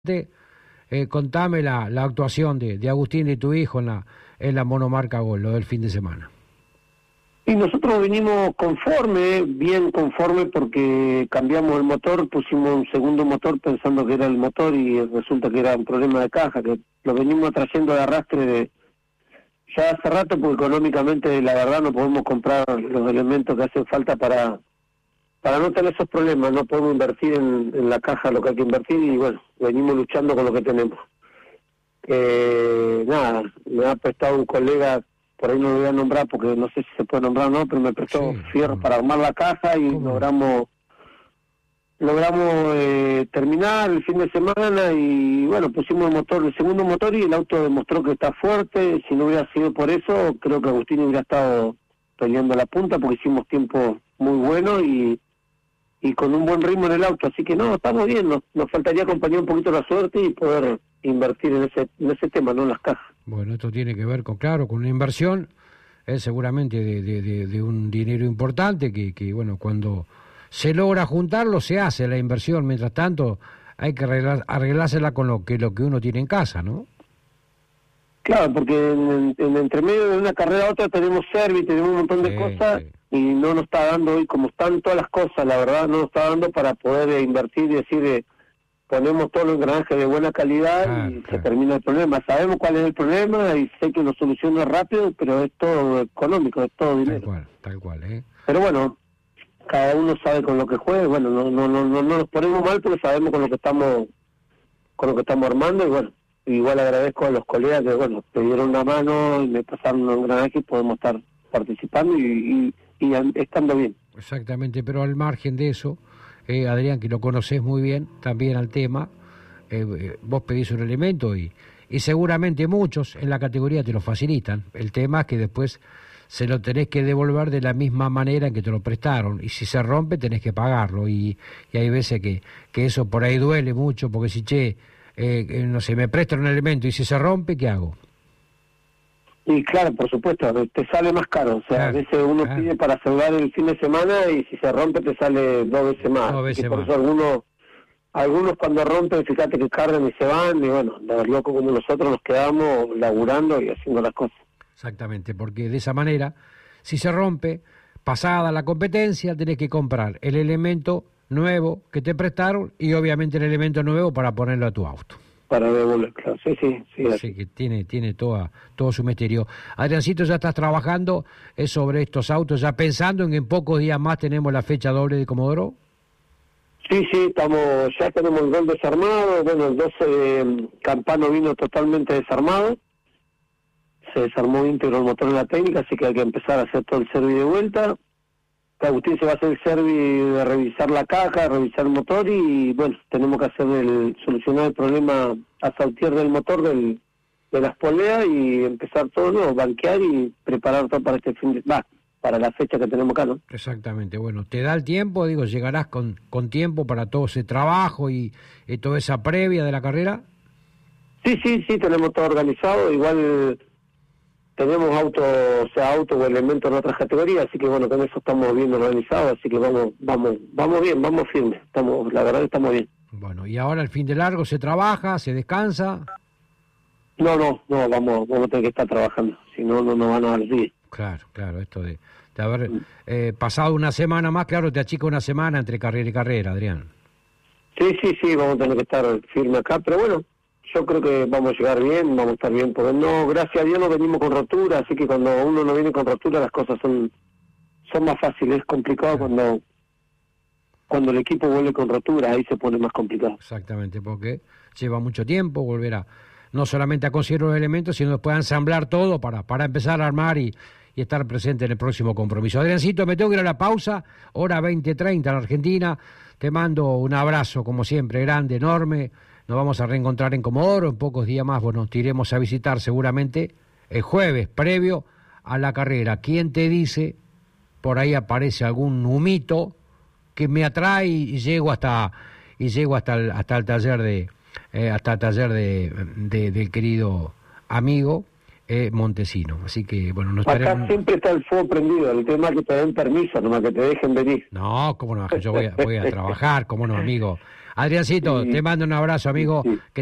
Contame la actuación de Agustín y tu hijo en la monomarca Gol, lo del fin de semana. Y nosotros venimos bien conforme, porque cambiamos el motor, pusimos un segundo motor pensando que era el motor y resulta que era un problema de caja, que lo venimos trayendo de arrastre ya hace rato, porque económicamente la verdad no podemos comprar los elementos que hacen falta para no tener esos problemas. No podemos invertir en la caja lo que hay que invertir y bueno, venimos luchando con lo que tenemos. Nada, me ha prestado un colega, por ahí no lo voy a nombrar porque no sé si se puede nombrar o no, pero me prestó fierro para armar la caja y logramos terminar el fin de semana y bueno, pusimos el segundo motor y el auto demostró que está fuerte. Si no hubiera sido por eso, creo que Agustín hubiera estado peleando la punta, porque hicimos tiempo muy bueno y con un buen ritmo en el auto, así que no, estamos bien. Nos faltaría acompañar un poquito la suerte y poder invertir en ese tema, no en las cajas. Bueno, esto tiene que ver con una inversión, seguramente de un dinero importante que bueno, cuando se logra juntarlo se hace la inversión. Mientras tanto hay que arreglársela con lo que uno tiene en casa, ¿no? Claro, porque en entre medio de una carrera a otra tenemos service, tenemos un montón de cosas. Y no nos está dando hoy, como están todas las cosas, la verdad, no nos está dando para poder invertir y decir, ponemos todos los engranajes de buena calidad y se termina el problema. Sabemos cuál es el problema y sé que lo soluciona rápido, pero es todo económico, es todo dinero. Tal cual. Pero bueno, cada uno sabe con lo que juega. Bueno, no nos ponemos mal porque sabemos con lo que estamos armando y bueno, igual agradezco a los colegas que bueno, me dieron una mano y me pasaron un engranaje y podemos estar participando y estando bien. Exactamente, pero al margen de eso, Adrián, que lo conocés muy bien también al tema, vos pedís un elemento y seguramente muchos en la categoría te lo facilitan. El tema es que después se lo tenés que devolver de la misma manera en que te lo prestaron, y si se rompe tenés que pagarlo, y hay veces que eso por ahí duele mucho, porque si no sé, me prestan un elemento y si se rompe, ¿qué hago? Y claro, por supuesto, te sale más caro. O sea, a veces uno pide para asegurar el fin de semana y si se rompe te sale 2 veces más. Por eso algunos cuando rompen, fíjate que cargan y se van, y bueno, los locos como nosotros nos quedamos laburando y haciendo las cosas. Exactamente, porque de esa manera, si se rompe, pasada la competencia, tenés que comprar el elemento nuevo que te prestaron y obviamente el elemento nuevo para ponerlo a tu auto. Para devolver, claro. Sí. Así que tiene todo su misterio. Adriancito, ya estás trabajando sobre estos autos, ya pensando en pocos días más tenemos la fecha doble de Comodoro. Sí, ya tenemos el Gol desarmado. Bueno, el 12 de Campano vino totalmente desarmado. Se desarmó íntegro el motor en la técnica, así que hay que empezar a hacer todo el servicio de vuelta. Agustín se va a hacer el servicio de revisar la caja, revisar el motor y bueno, tenemos que solucionar el problema a Sautier del motor de las poleas y empezar todo nuevo, banquear y preparar todo para para la fecha que tenemos acá, ¿no? Exactamente, bueno, ¿te da el tiempo? ¿Llegarás con tiempo para todo ese trabajo y toda esa previa de la carrera? Sí, tenemos todo organizado, igual tenemos auto o elementos en otras categorías, así que bueno, con eso estamos bien organizados, así que vamos bien, vamos firmes, la verdad estamos bien. Bueno, ¿y ahora el fin de largo se trabaja, se descansa? No, vamos a tener que estar trabajando, si no nos van a dar días. Claro, esto de haber pasado una semana más, claro, te achica una semana entre carrera y carrera, Adrián. Sí, vamos a tener que estar firmes acá, pero bueno, yo creo que vamos a llegar bien, vamos a estar bien, porque gracias a Dios no venimos con rotura, así que cuando uno no viene con rotura las cosas son más fáciles. Es complicado cuando el equipo vuelve con rotura, ahí se pone más complicado. Exactamente, porque lleva mucho tiempo volver no solamente a conseguir los elementos, sino después a ensamblar todo para empezar a armar y estar presente en el próximo compromiso. Adriancito, me tengo que ir a la pausa, hora 20:30 en la Argentina. Te mando un abrazo, como siempre, grande, enorme. Nos vamos a reencontrar en Comodoro en pocos días más. Bueno, te iremos a visitar seguramente el jueves, previo a la carrera. ¿Quién te dice? Por ahí aparece algún humito que me atrae y llego hasta el taller del querido amigo Montesino. Así que, bueno, nos esperemos. Acá siempre está el fuego prendido. El tema es que te den permiso, nomás que te dejen venir. No, cómo no, yo voy a trabajar, cómo no, amigo. Adriancito, Sí. te mando un abrazo, amigo. Sí. Que